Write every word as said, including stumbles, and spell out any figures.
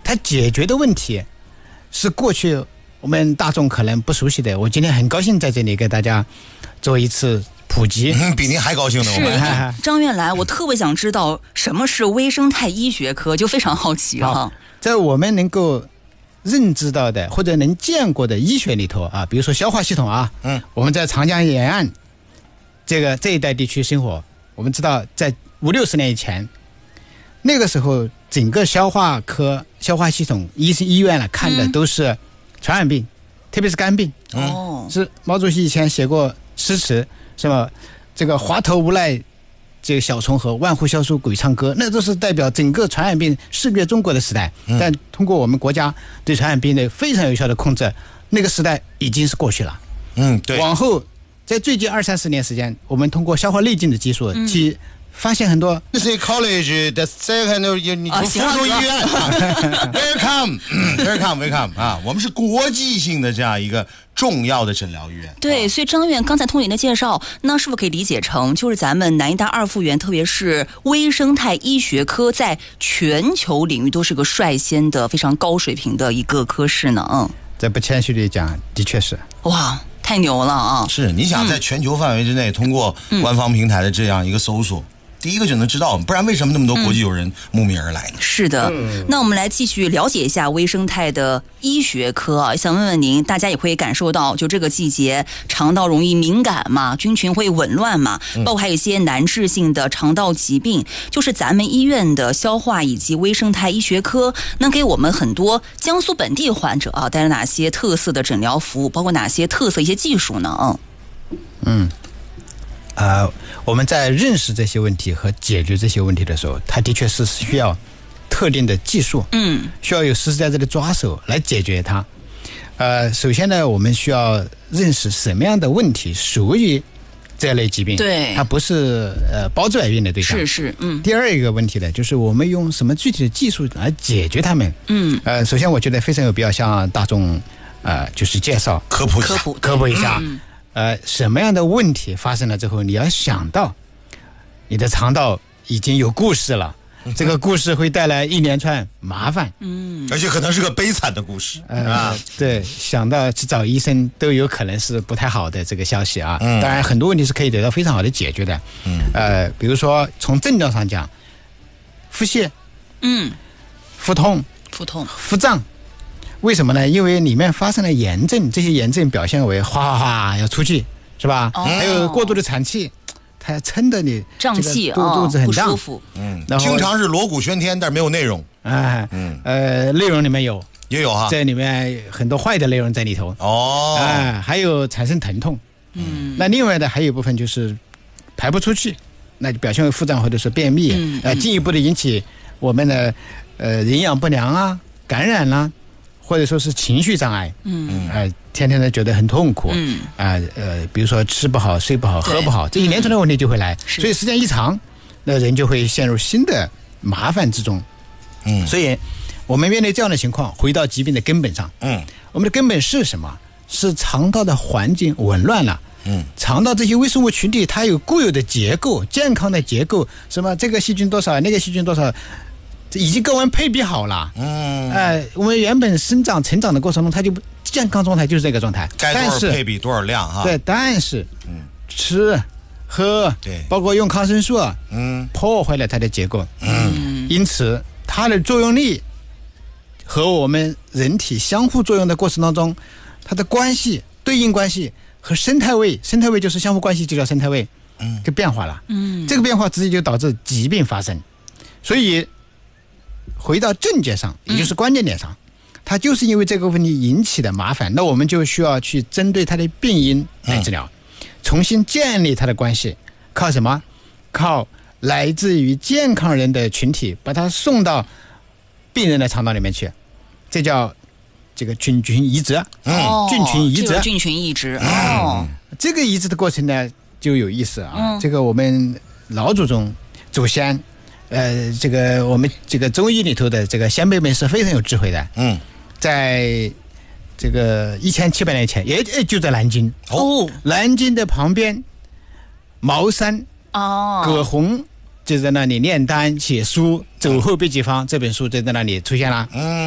它解决的问题是过去我们大众可能不熟悉的。我今天很高兴在这里给大家做一次普及， 嗯、比您还高兴呢。我们是张院来，我特别想知道什么是微生态医学科，就非常好奇啊。 在我们能够认知到的或者能见过的医学里头啊，比如说消化系统啊， 嗯， 我们在长江沿岸这个这一带地区生活，我们知道在五六十年以前，那个时候整个消化科、消化系统医生医院呢看的都是传染病，嗯、特别是肝病。 哦， 是毛主席以前写过诗词，是吧？这个华佗无赖这个小虫和万户萧疏鬼唱歌，那都是代表整个传染病肆虐中国的时代。 嗯、 但通过我们国家对传染病的非常有效的控制，那个时代已经是过去了。 嗯，对。 往后在最近二三十年时间，我们通过消化内镜的技术，嗯、去发现很多。 这是 college 的 second， 你从附中医院。Welcome，welcome，welcome 啊！我们是国际性的这样一个重要的诊疗医院。 对，所以张院刚才通过您的介绍，那是不是可以理解成，就是咱们南医大二附院，特别是微生态医学科，在全球领域都是个率先的、非常高水平的一个科室呢？嗯， 这不谦虚地讲，的确是。 哇，太牛了啊！ 是，你想在全球范围之内，嗯、通过官方平台的这样一个搜索。嗯第一个就能知道，不然为什么那么多国际友人慕名而来呢？ 嗯、是的、嗯，那我们来继续了解一下微生态的医学科啊。想问问您，大家也会感受到，就这个季节肠道容易敏感嘛，菌群会紊乱嘛，包括还有一些难治性的肠道疾病，就是咱们医院的消化以及微生态医学科能给我们很多江苏本地患者啊带来哪些特色的诊疗服务，包括哪些特色一些技术呢？嗯嗯。呃，我们在认识这些问题和解决这些问题的时候，它的确是需要特定的技术， 嗯， 需要有实实在在的抓手来解决它。呃，首先呢，我们需要认识什么样的问题属于这类疾病， 对， 它不是呃包治百病的对象， 是是，嗯。 第二一个问题呢，就是我们用什么具体的技术来解决它们， 嗯， 呃，首先我觉得非常有必要向大众呃就是介绍科普科普科普一下。 嗯呃，什么样的问题发生了之后，你要想到你的肠道已经有故事了，这个故事会带来一连串麻烦， 嗯， 而且可能是个悲惨的故事， 呃， 啊， 对，想到去找医生都有可能是不太好的这个消息啊。 嗯， 当然很多问题是可以得到非常好的解决的， 嗯， 呃，比如说从症状上讲，腹泻， 嗯， 腹痛， 腹痛， 腹胀。为什么呢？因为里面发生了炎症，这些炎症表现为哗哗哗要出去，是吧？ 哦、 还有过度的产气，它撑得你胀气， 肚肚子很胀， 不舒服。 嗯，经常是锣鼓喧天，但是没有内容。 哎，嗯，呃，内容里面有也有哈， 在里面很多坏的内容在里头。 哦， 哎，还有产生疼痛。 嗯， 那另外的还有一部分就是排不出去，那就表现为腹胀或者是便秘， 嗯、 呃，进一步的引起我们的呃营养不良啊、感染啦、啊。或者说是情绪障碍， 嗯， 呃，天天的觉得很痛苦， 嗯， 啊、呃，呃，比如说吃不好、睡不好、喝不好，这一连串的问题就会来， 所以时间一长，那人就会陷入新的麻烦之中， 嗯， 所以我们面对这样的情况，回到疾病的根本上， 嗯， 我们的根本是什么？是肠道的环境紊乱了， 嗯， 肠道这些微生物群体它有固有的结构，健康的结构，什么这个细菌多少，那个细菌多少。已经跟我们配比好了， 嗯， 呃，我们原本生长成长的过程中，它就健康状态就是这个状态， 该多少配比多少量哈， 对，但是， 嗯， 吃喝， 对， 包括用抗生素， 嗯， 破坏了它的结构， 嗯， 因此它的作用力和我们人体相互作用的过程当中，它的关系对应关系和生态位，生态位就是相互关系，就叫生态位， 嗯， 就变化了， 嗯， 这个变化直接就导致疾病发生，所以。回到症结上，也就是关键点上，嗯、它就是因为这个问题引起的麻烦，那我们就需要去针对它的病因来治疗，嗯、重新建立它的关系。靠什么？靠来自于健康人的群体，把它送到病人的肠道里面去，这叫这个菌群移植。 哦， 菌群移植， 菌群移植。哦， 这个移植的过程呢就有意思啊。 嗯、 这个我们老祖宗、祖先。呃，这个我们这个中医里头的这个先辈们是非常有智慧的。 嗯， 在这个一千七百年前，也就在南京。 哦， 南京的旁边，茅山哦， 葛洪就在那里炼丹写书，《走后备急方》这本书就在那里出现了。 嗯。